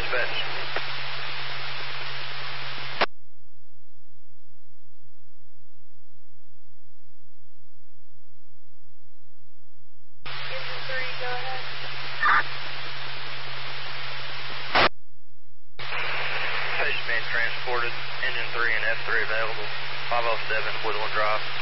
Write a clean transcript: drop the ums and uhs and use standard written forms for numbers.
dispatch. Engine 3, go ahead. Patient being transported. Engine 3 and F3 available. 507 Woodland Drive.